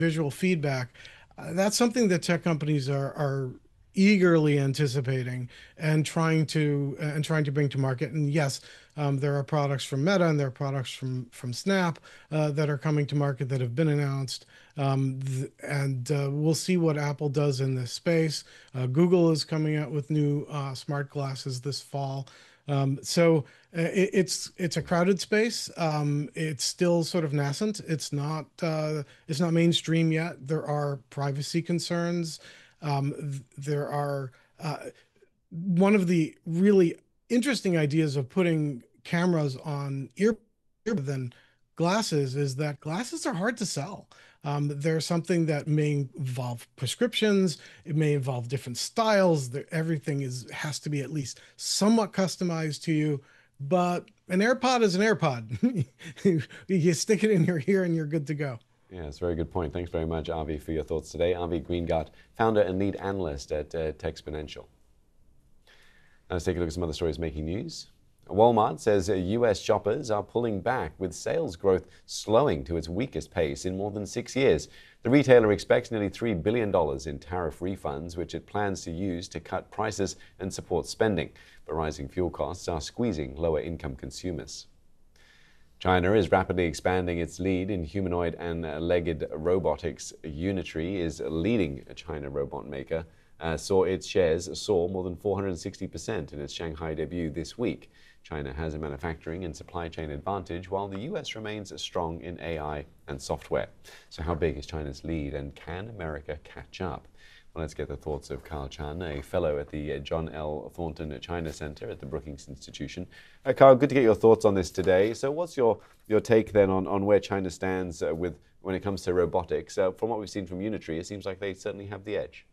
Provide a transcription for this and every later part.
visual feedback, that's something that tech companies are eagerly anticipating and trying to bring to market. And yes, there are products from Meta and there are products from Snap that are coming to market that have been announced. And we'll see what Apple does in this space. Google is coming out with new smart glasses this fall. It's a crowded space. It's still sort of nascent. It's not mainstream yet. There are privacy concerns. There are one of the really interesting ideas of putting cameras on ear than glasses is that glasses are hard to sell. They're something that may involve prescriptions. It may involve different styles. Everything has to be at least somewhat customized to you. But an AirPod is an AirPod. You stick it in your ear and you're good to go. Yeah, it's a very good point. Thanks very much, Avi, for your thoughts today. Avi Greengart, founder and lead analyst at Techsponential. Now let's take a look at some other stories making news. Walmart says U.S. shoppers are pulling back, with sales growth slowing to its weakest pace in more than 6 years. The retailer expects nearly $3 billion in tariff refunds, which it plans to use to cut prices and support spending. But rising fuel costs are squeezing lower-income consumers. China is rapidly expanding its lead in humanoid and legged robotics. Unitree is leading a China robot maker. Saw its shares soar more than 460% in its Shanghai debut this week. China has a manufacturing and supply chain advantage, while the U.S. remains strong in AI and software. So how big is China's lead, and can America catch up? Well, let's get the thoughts of Carl Chan, a fellow at the John L. Thornton China Center at the Brookings Institution. Carl, good to get your thoughts on this today. So what's your take then on where China stands when it comes to robotics? From what we've seen from Unitree, it seems like they certainly have the edge.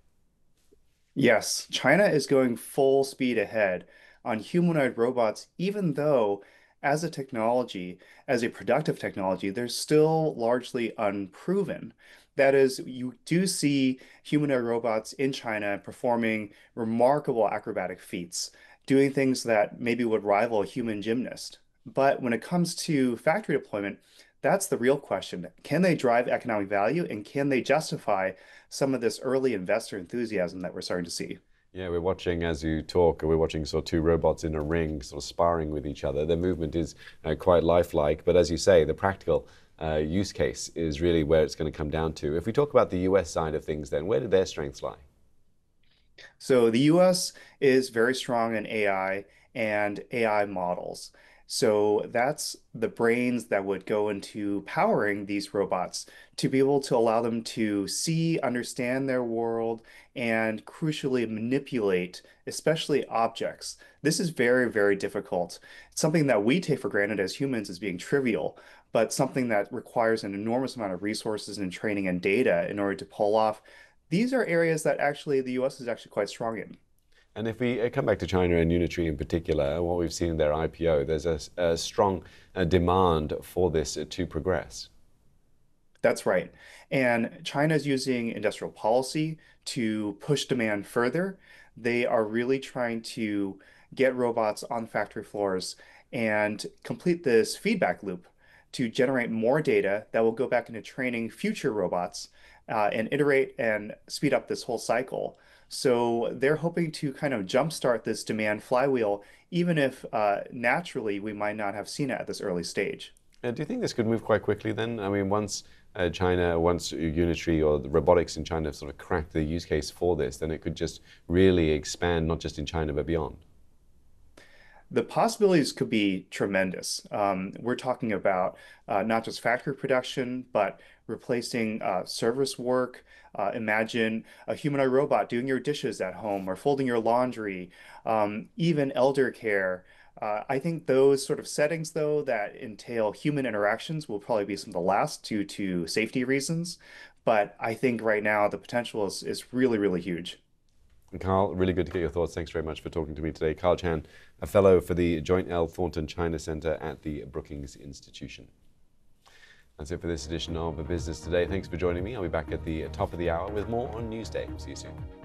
Yes, China is going full speed ahead on humanoid robots, even though as a technology, as a productive technology, they're still largely unproven. That is, you do see humanoid robots in China performing remarkable acrobatic feats, doing things that maybe would rival a human gymnast. But when it comes to factory deployment, that's the real question. Can they drive economic value, and can they justify some of this early investor enthusiasm that we're starting to see? Yeah, we're watching as you talk, we're watching sort of two robots in a ring sort of sparring with each other. Their movement is quite lifelike, but as you say, the practical use case is really where it's going to come down to. If we talk about the US side of things then, where do their strengths lie? So the US is very strong in AI and AI models. So that's the brains that would go into powering these robots to be able to allow them to see, understand their world, and crucially manipulate, especially objects. This is very, very difficult. It's something that we take for granted as humans as being trivial, but something that requires an enormous amount of resources and training and data in order to pull off. These are areas that actually the US is actually quite strong in. And if we come back to China and Unitree in particular, what we've seen in their IPO, there's a strong demand for this to progress. That's right. And China is using industrial policy to push demand further. They are really trying to get robots on factory floors and complete this feedback loop to generate more data that will go back into training future robots and iterate and speed up this whole cycle. So they're hoping to kind of jumpstart this demand flywheel, even if naturally we might not have seen it at this early stage. Do you think this could move quite quickly then? I mean, once once Unitree or the robotics in China sort of cracked the use case for this, then it could just really expand, not just in China, but beyond. The possibilities could be tremendous. We're talking about not just factory production, but replacing service work. Imagine a humanoid robot doing your dishes at home or folding your laundry, even elder care. I think those sort of settings, though, that entail human interactions will probably be some of the last due to safety reasons. But I think right now the potential is really, really huge. And Carl, really good to get your thoughts. Thanks very much for talking to me today. Carl Chan, a fellow for the Joint L. Thornton China Center at the Brookings Institution. That's it for this edition of Business Today. Thanks for joining me. I'll be back at the top of the hour with more on Newsday. See you soon.